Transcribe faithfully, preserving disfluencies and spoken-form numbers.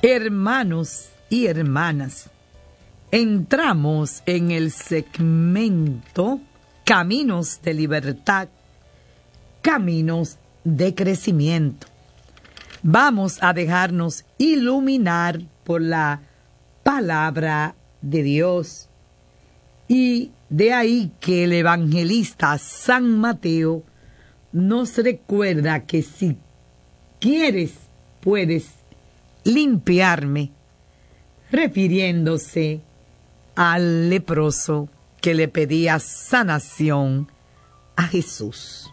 Hermanos y hermanas, entramos en el segmento Caminos de Libertad, Caminos de Crecimiento. Vamos a dejarnos iluminar por la palabra de Dios. Y de ahí que el evangelista San Mateo nos recuerda que si quieres, puedes limpiarme, refiriéndose al leproso que le pedía sanación a Jesús.